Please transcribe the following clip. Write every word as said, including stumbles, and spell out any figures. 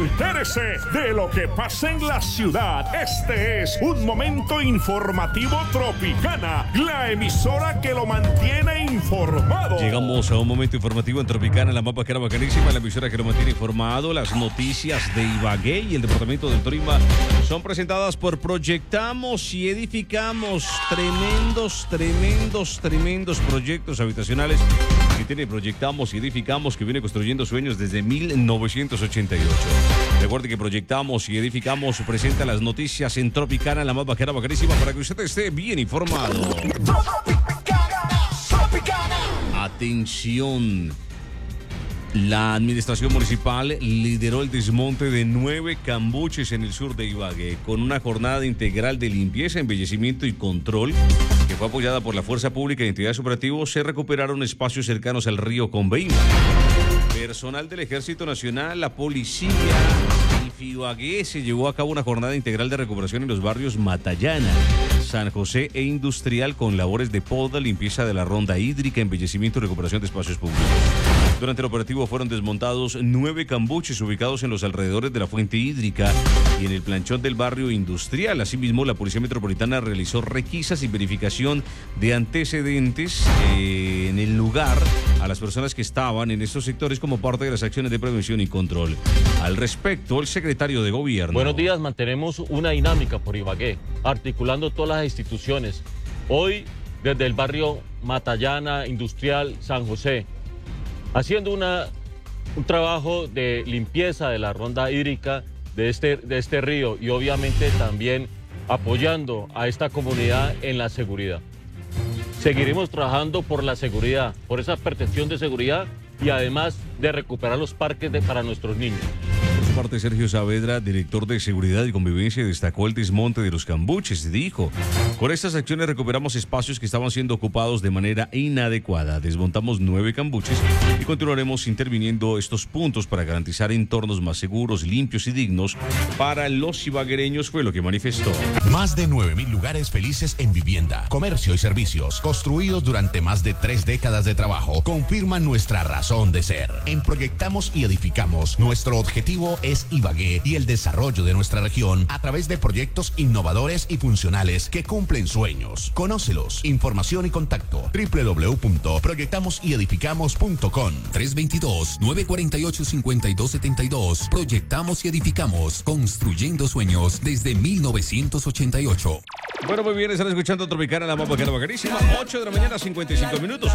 Entérese de lo que pasa en la ciudad. Este es un momento informativo Tropicana, la emisora que lo mantiene informado. Llegamos a un momento informativo en Tropicana, la más bacana, bacanísima, la emisora que lo mantiene informado. Las noticias de Ibagué y el departamento del Tolima son presentadas por Proyectamos y Edificamos. Tremendos, tremendos, tremendos proyectos habitacionales que tiene Proyectamos y Edificamos, que viene construyendo sueños desde mil novecientos ochenta y ocho. Recuerde que Proyectamos y Edificamos presenta las noticias en Tropicana, la más bacana, bacanísima, para que usted esté bien informado. Atención. La administración municipal lideró el desmonte de nueve cambuches en el sur de Ibagué con una jornada integral de limpieza, embellecimiento y control que fue apoyada por la Fuerza Pública y entidades operativas. Se recuperaron espacios cercanos al río Conveima. Personal del Ejército Nacional, la policía y Ibagué se llevó a cabo una jornada integral de recuperación en los barrios Matallana, San José e Industrial con labores de poda, limpieza de la ronda hídrica, embellecimiento y recuperación de espacios públicos. Durante el operativo fueron desmontados nueve cambuches ubicados en los alrededores de la fuente hídrica y en el planchón del barrio Industrial. Asimismo, la Policía Metropolitana realizó requisas y verificación de antecedentes eh, en el lugar a las personas que estaban en estos sectores como parte de las acciones de prevención y control. Al respecto, el secretario de Gobierno. Buenos días, mantenemos una dinámica por Ibagué, articulando todas las instituciones. Hoy, desde el barrio Matallana, Industrial, San José, haciendo una, un trabajo de limpieza de la ronda hídrica de este, de este río y obviamente también apoyando a esta comunidad en la seguridad. Seguiremos trabajando por la seguridad, por esa percepción de seguridad y además de recuperar los parques de, para nuestros niños. Por su parte, Sergio Saavedra, director de Seguridad y Convivencia, destacó el desmonte de los cambuches. Dijo, con estas acciones recuperamos espacios que estaban siendo ocupados de manera inadecuada. Desmontamos nueve cambuches y continuaremos interviniendo estos puntos para garantizar entornos más seguros, limpios y dignos para los ibaguereños, fue lo que manifestó. Más de nueve mil lugares felices en vivienda, comercio y servicios, construidos durante más de tres décadas de trabajo, confirman nuestra razón de ser. En Proyectamos y Edificamos, nuestro objetivo es Ibagué y el desarrollo de nuestra región a través de proyectos innovadores y funcionales que cumplen sueños. Conócelos. Información y contacto doble u doble u doble u punto proyectamos y edificamos punto com. tres dos dos, nueve cuatro ocho, cinco dos siete dos. Proyectamos y Edificamos, construyendo sueños desde mil novecientos ochenta y ocho. Bueno, muy bien, están escuchando Tropicana, la más bacana, bacanísima. ocho de la mañana, cincuenta y cinco minutos.